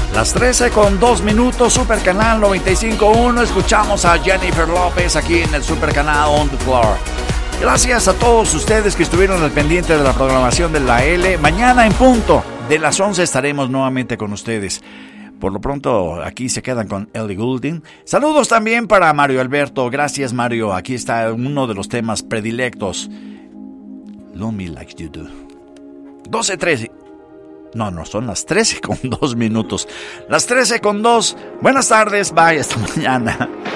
Las 13:02, Super Canal 95.1. Escuchamos a Jennifer López aquí en el Super Canal On The Floor. Gracias a todos ustedes que estuvieron al pendiente de la programación de la L. Mañana en punto de las 11 estaremos nuevamente con ustedes. Por lo pronto, aquí se quedan con Ellie Goulding. Saludos también para Mario Alberto. Gracias, Mario. Aquí está uno de los temas predilectos. Love Me Like You Do. 12:13. No, son las 13:02. Las 13:02. Buenas tardes. Bye, hasta mañana.